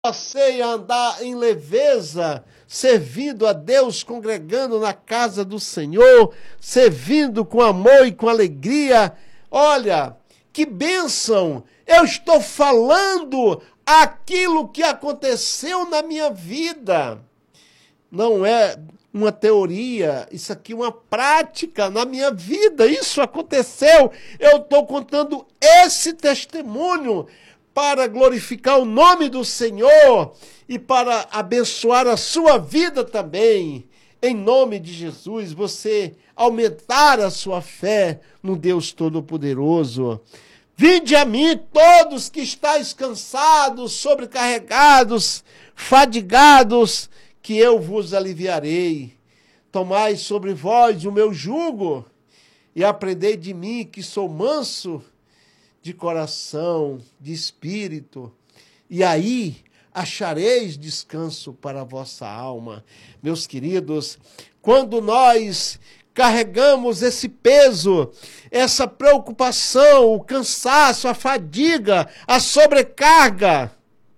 Passei a andar em leveza, servindo a Deus, congregando na casa do Senhor, servindo com amor e com alegria. Olha, que bênção! Eu estou falando aquilo que aconteceu na minha vida. Não é uma teoria, isso aqui é uma prática na minha vida. Isso aconteceu. Eu estou contando esse testemunho para glorificar o nome do Senhor e para abençoar a sua vida também. Em nome de Jesus, você aumentar a sua fé no Deus Todo-Poderoso. Vinde a mim todos que estáis cansados, sobrecarregados, fadigados, que eu vos aliviarei. Tomai sobre vós o meu jugo e aprendei de mim, que sou manso de coração, de espírito, e aí achareis descanso para a vossa alma. Meus queridos, quando nós carregamos esse peso, essa preocupação, o cansaço, a fadiga, a sobrecarga,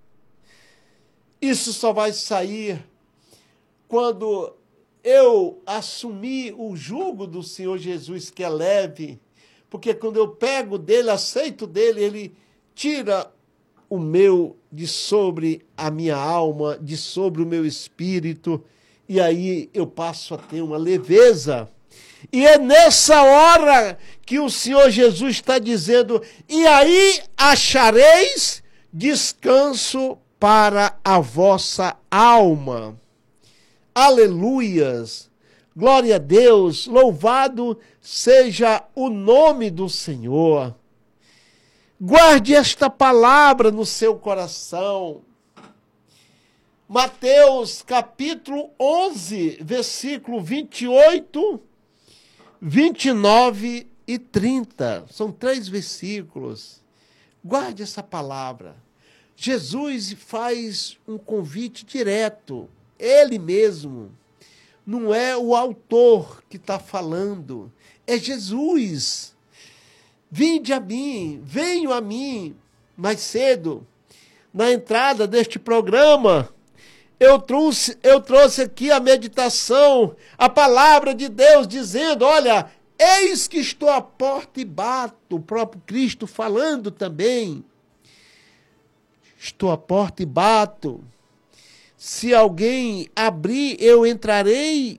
isso só vai sair quando eu assumir o jugo do Senhor Jesus, que é leve. Porque quando eu pego dele, aceito dele, ele tira o meu de sobre a minha alma, de sobre o meu espírito, e aí eu passo a ter uma leveza. E é nessa hora que o Senhor Jesus está dizendo, e aí achareis descanso para a vossa alma. Aleluias! Glória a Deus, louvado seja o nome do Senhor. Guarde esta palavra no seu coração. Mateus capítulo 11, versículo 28, 29 e 30. São 3 versículos. Guarde essa palavra. Jesus faz um convite direto, ele mesmo. Não é o autor que está falando, é Jesus. Vinde a mim, venham a mim. Mais cedo, na entrada deste programa, eu trouxe aqui a meditação, a palavra de Deus dizendo, olha, eis que estou à porta e bato, o próprio Cristo falando também. Estou à porta e bato. Se alguém abrir, eu entrarei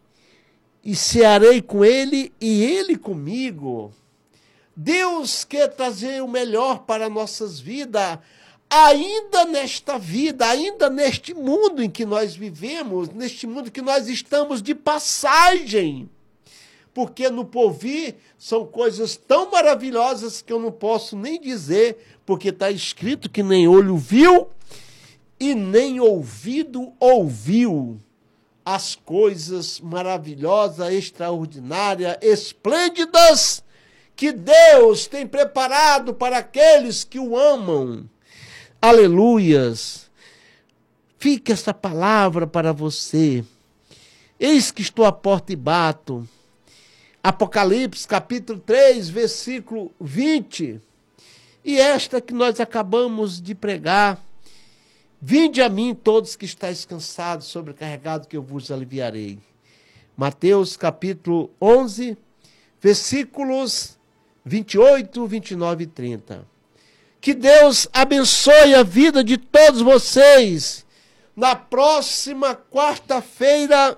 e cearei com ele e ele comigo. Deus quer trazer o melhor para nossas vidas, ainda nesta vida, ainda neste mundo em que nós vivemos, neste mundo que nós estamos de passagem. Porque no porvir são coisas tão maravilhosas que eu não posso nem dizer, porque está escrito que nem olho viu, e nem ouvido ouviu as coisas maravilhosas, extraordinárias, esplêndidas que Deus tem preparado para aqueles que o amam. Aleluias! Fique essa palavra para você. Eis que estou à porta e bato. Apocalipse capítulo 3, versículo 20. E esta que nós acabamos de pregar. Vinde a mim todos que estáis cansados, sobrecarregados, que eu vos aliviarei. Mateus capítulo 11, versículos 28, 29 e 30. Que Deus abençoe a vida de todos vocês. Na próxima quarta-feira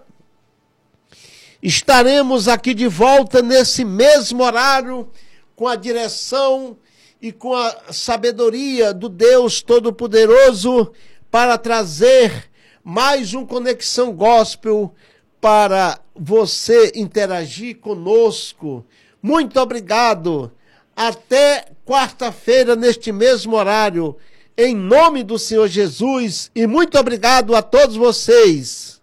estaremos aqui de volta nesse mesmo horário, com a direção e com a sabedoria do Deus Todo-Poderoso, para trazer mais um Conexão Gospel para você interagir conosco. Muito obrigado. Até quarta-feira, neste mesmo horário, em nome do Senhor Jesus. E muito obrigado a todos vocês.